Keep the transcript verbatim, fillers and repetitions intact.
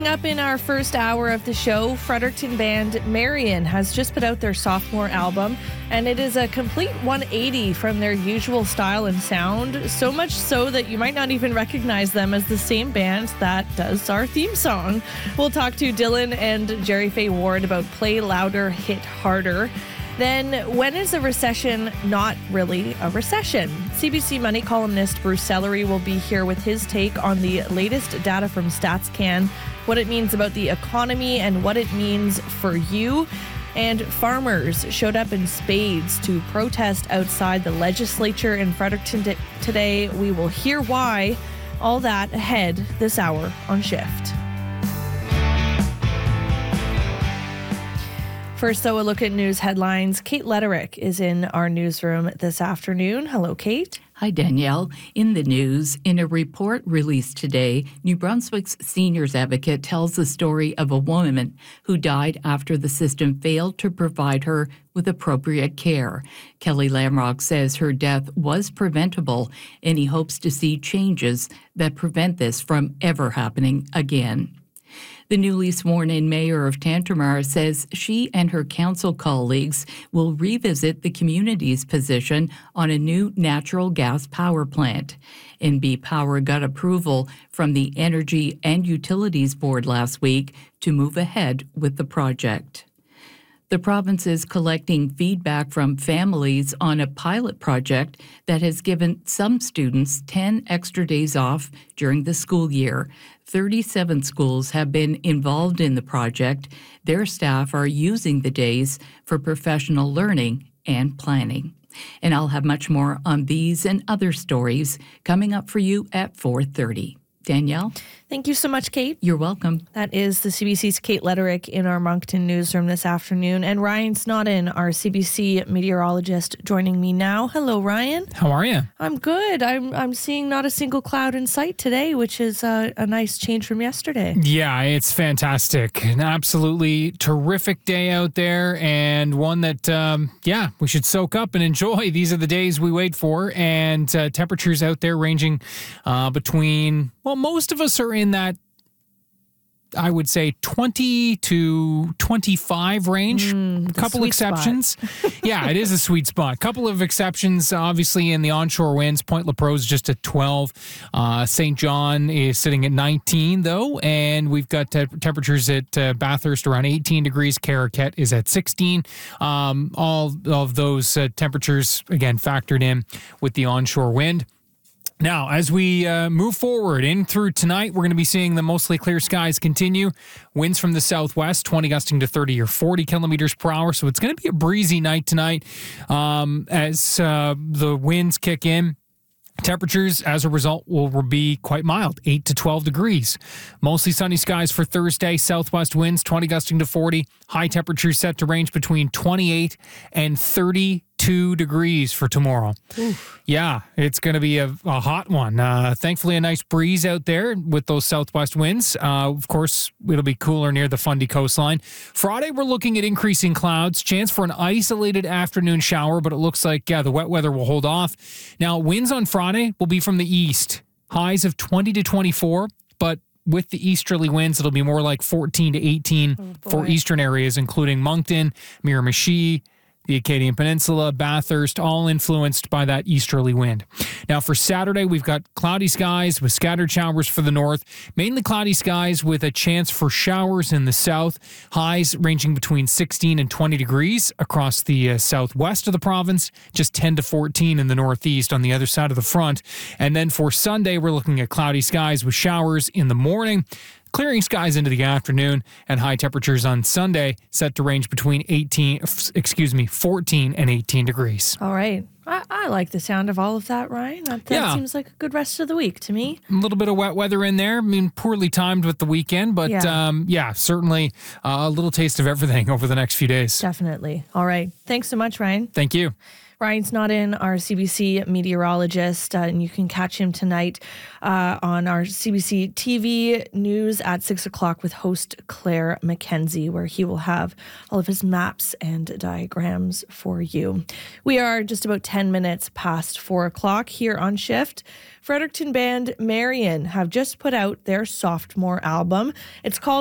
Up in our first hour of the show, Fredericton band Marion has just put out their sophomore album, and it is a complete one eighty from their usual style and sound, so much so that you might not even recognize them as the same band that does our theme song. We'll talk to Dylan and Jerry Faye Ward about Play Louder, Hit Harder. Then, when is a recession not really a recession? C B C Money columnist Bruce Sellery will be here with his take on the latest data from StatsCan, what it means about the economy and what it means for you. And farmers showed up in spades to protest outside the legislature in Fredericton t- today. We will hear why. All that ahead this hour on Shift. First, though, a look at news headlines. Kate Lederick is in our newsroom this afternoon. Hello, Kate. Hi, Danielle. In the news, in a report released today, New Brunswick's seniors advocate tells the story of a woman who died after the system failed to provide her with appropriate care. Kelly Lamrock says her death was preventable, and he hopes to see changes that prevent this from ever happening again. The newly sworn-in mayor of Tantramar says she and her council colleagues will revisit the community's position on a new natural gas power plant. N B Power got approval from the Energy and Utilities Board last week to move ahead with the project. The province is collecting feedback from families on a pilot project that has given some students ten extra days off during the school year. thirty-seven schools have been involved in the project. Their staff are using the days for professional learning and planning. And I'll have much more on these and other stories coming up for you at four thirty. Danielle? Thank you so much, Kate. You're welcome. That is the C B C's Kate Lederick in our Moncton newsroom this afternoon. And Ryan Snodden, our C B C meteorologist, joining me now. Hello, Ryan. How are you? I'm good. I'm I'm seeing not a single cloud in sight today, which is a, a nice change from yesterday. Yeah, it's fantastic. An absolutely terrific day out there, and one that, um, yeah, we should soak up and enjoy. These are the days we wait for, and uh, temperatures out there ranging uh, between, well, most of us are in that, I would say, twenty to twenty-five range. Mm, a couple exceptions. Yeah, it is a sweet spot. Couple of exceptions, obviously, in the onshore winds. Point Lepreau is just at twelve. Uh, Saint John is sitting at nineteen, though. And we've got te- temperatures at uh, Bathurst around eighteen degrees. Caraquet is at sixteen. Um, all of those uh, temperatures, again, factored in with the onshore wind. Now, as we uh, move forward in through tonight, we're going to be seeing the mostly clear skies continue. Winds from the southwest, twenty gusting to thirty or forty kilometers per hour. So it's going to be a breezy night tonight um, as uh, the winds kick in. Temperatures, as a result, will be quite mild, eight to twelve degrees. Mostly sunny skies for Thursday. Southwest winds, twenty gusting to forty. High temperatures set to range between twenty-eight and thirty-two degrees for tomorrow. Oof. Yeah, it's going to be a, a hot one. Uh, thankfully, a nice breeze out there with those southwest winds. Uh, of course, it'll be cooler near the Fundy coastline. Friday, we're looking at increasing clouds. Chance for an isolated afternoon shower, but it looks like, yeah, the wet weather will hold off. Now, winds on Friday will be from the east. Highs of twenty to twenty-four, but with the easterly winds, it'll be more like fourteen to eighteen oh for eastern areas, including Moncton, Miramichi, the Acadian Peninsula, Bathurst, all influenced by that easterly wind. Now for Saturday, we've got cloudy skies with scattered showers for the north, mainly cloudy skies with a chance for showers in the south, highs ranging between sixteen and twenty degrees across the uh, southwest of the province, just ten to fourteen in the northeast on the other side of the front. And then for Sunday, we're looking at cloudy skies with showers in the morning, clearing skies into the afternoon, and high temperatures on Sunday set to range between eighteen, excuse me, fourteen and eighteen degrees. All right. I, I like the sound of all of that, Ryan. That, that yeah. seems like a good rest of the week to me. A little bit of wet weather in there. I mean, poorly timed with the weekend, but yeah, um, yeah certainly uh, a little taste of everything over the next few days. Definitely. All right. Thanks so much, Ryan. Thank you. Ryan's not in, our C B C meteorologist, uh, and you can catch him tonight uh, on our C B C T V news at six o'clock with host Claire McKenzie, where he will have all of his maps and diagrams for you. We are just about ten minutes past four o'clock here on Shift. Fredericton band Marion have just put out their sophomore album. It's called